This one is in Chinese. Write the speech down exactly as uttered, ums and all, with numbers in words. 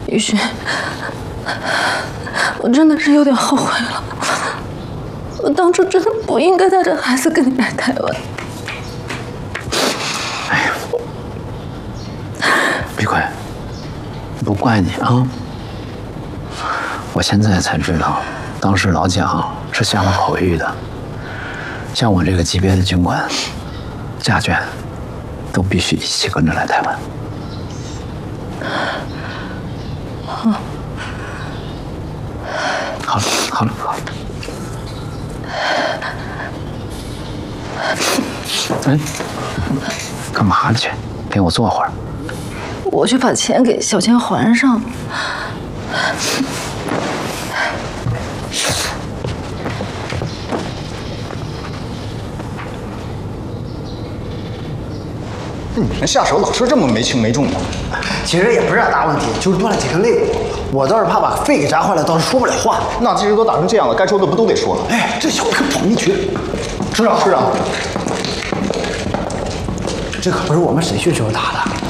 雨荨，我真的是有点后悔了。我当初真的不应该带着孩子跟你来台湾。 哎呀，碧桂，不怪你啊。我现在才知道，当时老蒋是下了口谕的，像我这个级别的军官，家眷都必须一起跟着来台湾。好了，好了，好了。哎，干嘛去？陪我坐会儿。 我去把钱给小千还上。 你们下手老是这么没轻没重的。 其实也不是啥大问题，就是断了几根肋骨。我倒是怕把肺给扎坏了，到时候说不了话。 那既然都打成这样了，该说的不都得说了？ 哎，这小子可捧一群。 师长，师长， 这可不是我们审讯时候打的。